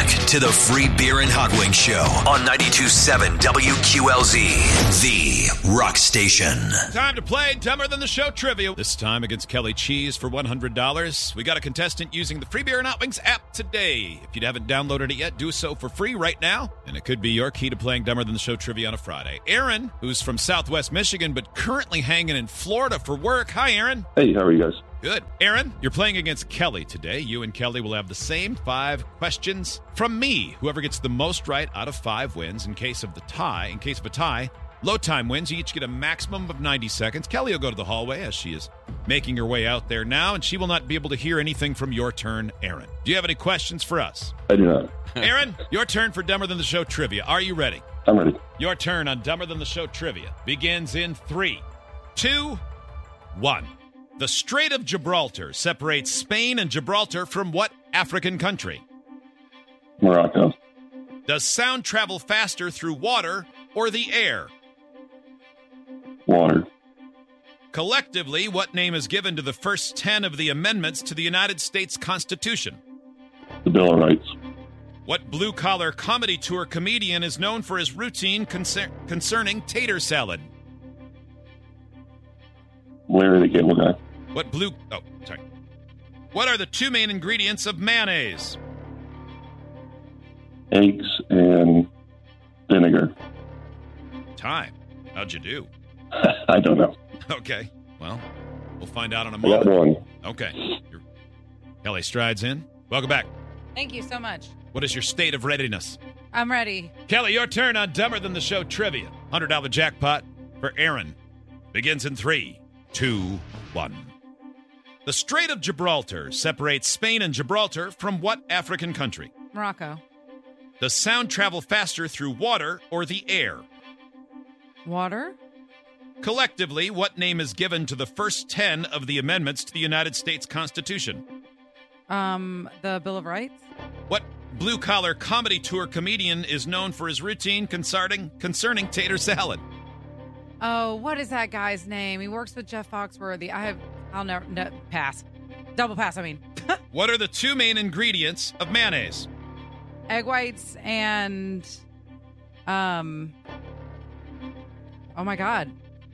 back to the Free Beer and Hot Wings Show on 92.7 WQLZ, the rock station. Time to play Dumber Than the Show trivia. This time against Kelly Cheese for $100. We got a contestant using the Free Beer and Hot Wings app today. If you haven't downloaded it yet, do so for free right now. And it could be your key to playing Dumber Than the Show trivia on a Friday. Aaron, who's from Southwest Michigan, but currently hanging in Florida for work. Hi, Aaron. Hey, how are you guys? Good. Aaron, you're playing against Kelly today. You and Kelly will have the same 5 questions from me. Whoever gets the most right out of 5 wins. In case of a tie, low time wins. You each get a maximum of 90 seconds. Kelly will go to the hallway as she is making her way out there now, and she will not be able to hear anything from your turn, Aaron. Do you have any questions for us? I do not. Aaron, your turn for Dumber Than the Show trivia. Are you ready? I'm ready. Your turn on Dumber Than the Show trivia begins in 3, 2, 1. The Strait of Gibraltar separates Spain and Gibraltar from what African country? Morocco. Does sound travel faster through water or the air? Water. Collectively, what name is given to the first 10 of the amendments to the United States Constitution? The Bill of Rights. What blue-collar comedy tour comedian is known for his routine concerning tater salad? Larry the Cable Guy. What are the 2 main ingredients of mayonnaise? Eggs and vinegar. Time. How'd you do? I don't know. Okay. Well, we'll find out in a I got moment. one. Okay. Kelly strides in. Welcome back. Thank you so much. What is your state of readiness? I'm ready. Kelly, your turn on Dumber Than the Show trivia. $100 jackpot for Aaron. Begins in 3, 2, 1. The Strait of Gibraltar separates Spain and Gibraltar from what African country? Morocco. Does sound travel faster through water or the air? Water. Collectively, what name is given to the first 10 of the amendments to the United States Constitution? The Bill of Rights. What blue-collar comedy tour comedian is known for his routine concerning tater salad? Oh, what is that guy's name? He works with Jeff Foxworthy. I'll never pass. Double pass, I mean. What are the 2 main ingredients of mayonnaise? Egg whites and oh my God.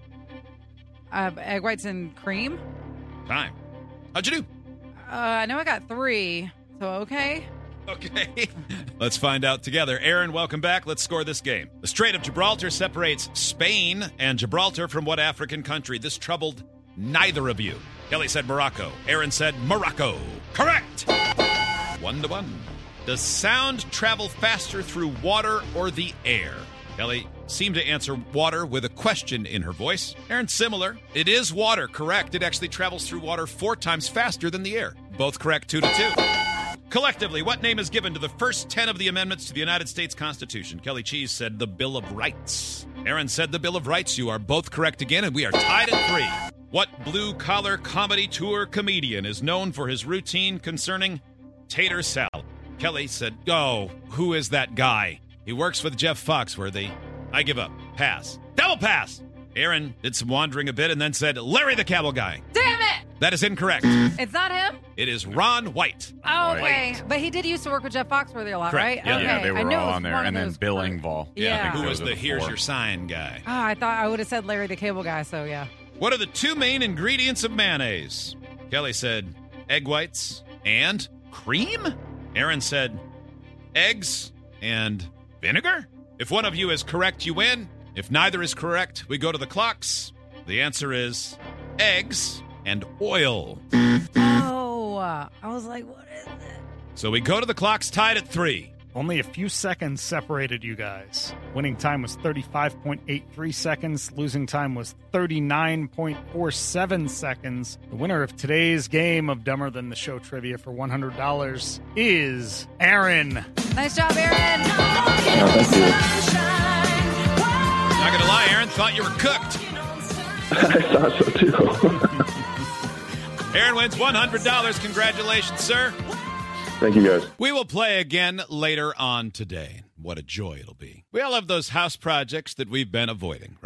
Egg whites and cream? Time. How'd you do? I know I got 3, so okay. Okay. Let's find out together. Aaron, welcome back. Let's score this game. The Strait of Gibraltar separates Spain and Gibraltar from what African country? This troubled neither of you. Kelly said Morocco. Aaron said Morocco. Correct! 1-1. Does sound travel faster through water or the air? Kelly seemed to answer water with a question in her voice. Aaron, similar. It is water, correct. It actually travels through water 4 times faster than the air. Both correct, 2-2. Collectively, what name is given to the first 10 of the amendments to the United States Constitution? Kelly Cheese said the Bill of Rights. Aaron said the Bill of Rights. You are both correct again, and we are tied at 3. What blue-collar comedy tour comedian is known for his routine concerning tater salad? Kelly said, who is that guy? He works with Jeff Foxworthy. I give up. Pass. Double pass! Aaron did some wandering a bit and then said, Larry the Cable Guy. Damn it! That is incorrect. It's not him? It is Ron White. Oh, okay. But he did used to work with Jeff Foxworthy a lot, Correct. right? Yeah. Okay. Yeah, they I were knew it all was on there. one And of then those Bill groups. Engvall. Yeah. Who those was are the the Here's 4. Your Sign guy? I thought I would have said Larry the Cable Guy, so yeah. What are the 2 main ingredients of mayonnaise? Kelly said egg whites and cream? Aaron said eggs and vinegar? If one of you is correct, you win. If neither is correct, we go to the clocks. The answer is eggs and oil. Oh, I was like, what is it? So we go to the clocks tied at 3. Only a few seconds separated you guys. Winning time was 35.83 seconds. Losing time was 39.47 seconds. The winner of today's game of Dumber Than the Show trivia for $100 is Aaron. Nice job, Aaron. Thank you. Not gonna lie, Aaron, thought you were cooked. I thought so too. Aaron wins $100. Congratulations, sir. Thank you, guys. We will play again later on today. What a joy it'll be. We all have those house projects that we've been avoiding, right?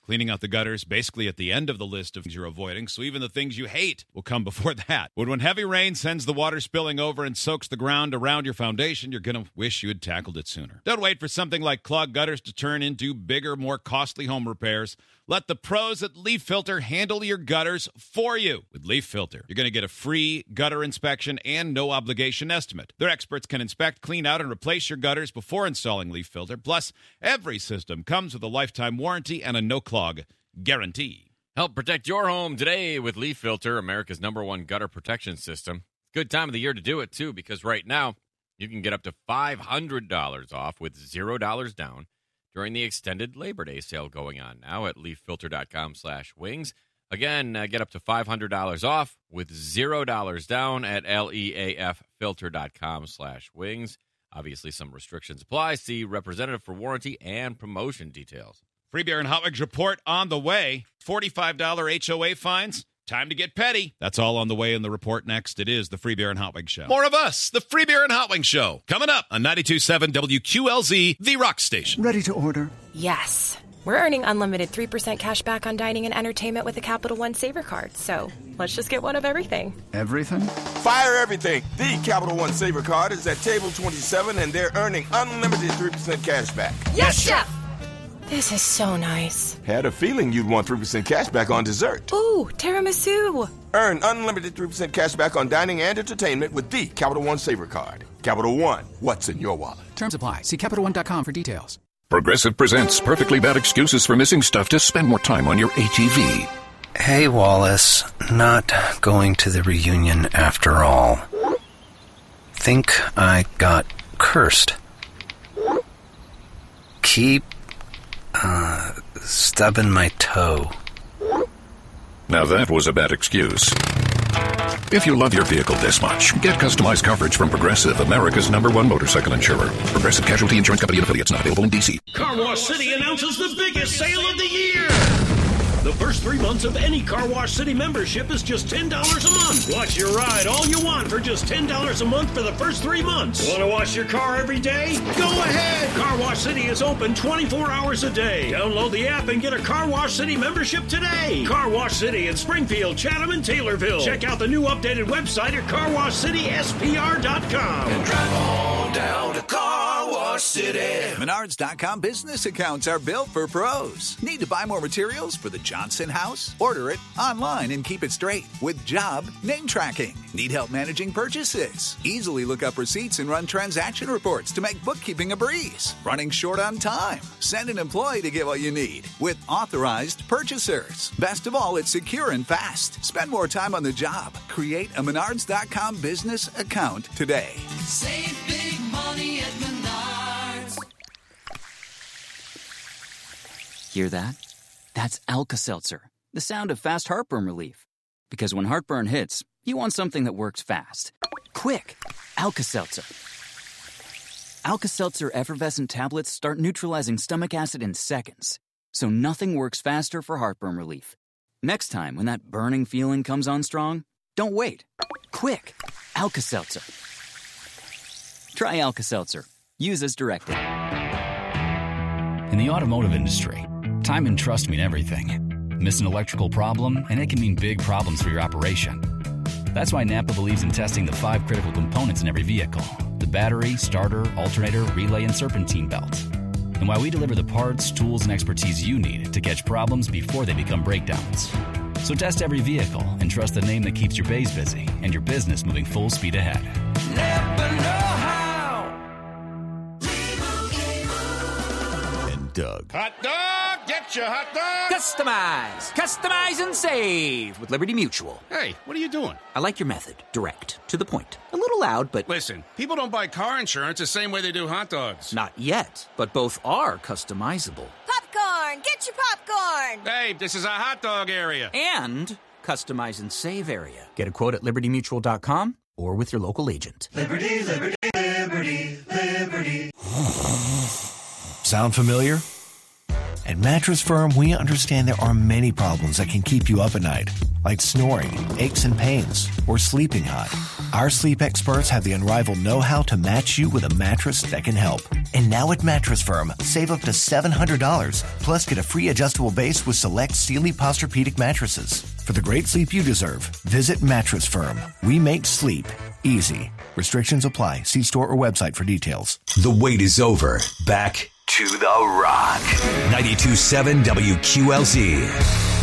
Cleaning out the gutters basically at the end of the list of things you're avoiding, so even the things you hate will come before that. But when heavy rain sends the water spilling over and soaks the ground around your foundation, you're going to wish you had tackled it sooner. Don't wait for something like clogged gutters to turn into bigger, more costly home repairs. Let the pros at Leaf Filter handle your gutters for you. With Leaf Filter, you're going to get a free gutter inspection and no-obligation estimate. Their experts can inspect, clean out, and replace your gutters before installing Leaf Filter. Plus, every system comes with a lifetime warranty and a no-clog guarantee. Help protect your home today with Leaf Filter, America's #1 gutter protection system. Good time of the year to do it, too, because right now you can get up to $500 off with $0 down during the extended Labor Day sale going on now at leaffilter.com/wings. Again, get up to $500 off with $0 down at leaffilter.com/wings. Obviously, some restrictions apply. See representative for warranty and promotion details. Free Beer and Hot Wings report on the way. $45 HOA fines. Time to get petty. That's all on the way in the report next. It is the Free Beer and Hot Wings Show. More of us, the Free Beer and Hot Wings Show. Coming up on 92.7 WQLZ, the rock station. Ready to order? Yes. We're earning unlimited 3% cash back on dining and entertainment with a Capital One Saver card. So let's just get one of everything. Everything? Fire everything. The Capital One Saver card is at table 27, and they're earning unlimited 3% cash back. Yes, Chef! This is so nice. Had a feeling you'd want 3% cash back on dessert. Ooh, tiramisu. Earn unlimited 3% cash back on dining and entertainment with the Capital One Saver card. Capital One, what's in your wallet? Terms apply. See CapitalOne.com for details. Progressive presents perfectly bad excuses for missing stuff to spend more time on your ATV. Hey, Wallace. Not going to the reunion after all. Think I got cursed. Keep stubbing my toe. Now that was a bad excuse. If you love your vehicle this much, get customized coverage from Progressive, America's #1 motorcycle insurer. Progressive Casualty Insurance Company and affiliates, not available in D.C. Car Wash City announces the biggest sale of the year. The first 3 months of any Car Wash City membership is just $10 a month. Watch your ride all you want for just $10 a month for the first 3 months. Want to wash your car every day? Go ahead. Car Wash City is open 24 hours a day. Download the app and get a Car Wash City membership today. Car Wash City in Springfield, Chatham, and Taylorville. Check out the new updated website at carwashcityspr.com. And drive on down to Car Wash City. Menards.com business accounts are built for pros. Need to buy more materials for the Johnson house? Order it online and keep it straight with job name tracking. Need help managing purchases? Easily look up receipts and run transaction reports to make bookkeeping a breeze. Running short on time? Send an employee to get what you need with authorized purchasers. Best of all, it's secure and fast. Spend more time on the job. Create a Menards.com business account today. Save big money at Menards. Hear that? That's Alka-Seltzer, the sound of fast heartburn relief. Because when heartburn hits, you want something that works fast. Quick, Alka-Seltzer. Alka-Seltzer effervescent tablets start neutralizing stomach acid in seconds. So nothing works faster for heartburn relief. Next time when that burning feeling comes on strong, don't wait. Quick, Alka-Seltzer. Try Alka-Seltzer. Use as directed. In the automotive industry, time and trust mean everything. Miss an electrical problem, and it can mean big problems for your operation. That's why Napa believes in testing the 5 critical components in every vehicle: the battery, starter, alternator, relay, and serpentine belt. And why we deliver the parts, tools, and expertise you need to catch problems before they become breakdowns. So test every vehicle and trust the name that keeps your bays busy and your business moving full speed ahead. Napa know-how. Doug. Hot dog! Get your hot dog! Customize and save with Liberty Mutual. Hey, what are you doing? I like your method. Direct, to the point. A little loud, but... Listen, people don't buy car insurance the same way they do hot dogs. Not yet, but both are customizable. Popcorn! Get your popcorn! Hey, this is a hot dog area. And customize and save area. Get a quote at libertymutual.com or with your local agent. Liberty, liberty, liberty, liberty. Sound familiar? At Mattress Firm, we understand there are many problems that can keep you up at night, like snoring, aches and pains, or sleeping hot. Our sleep experts have the unrivaled know-how to match you with a mattress that can help. And now at Mattress Firm, save up to $700. Plus, get a free adjustable base with select Sealy Posturepedic mattresses. For the great sleep you deserve, visit Mattress Firm. We make sleep easy. Restrictions apply. See store or website for details. The wait is over. Back to The Rock. 92.7 WQLZ.